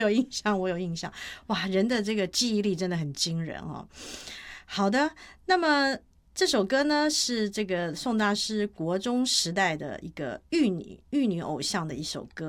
有印象，我有印象。哇，人的这个记忆力真的很惊人哦。好的，那么这首歌呢是这个宋大师国中时代的一个玉女偶像的一首歌。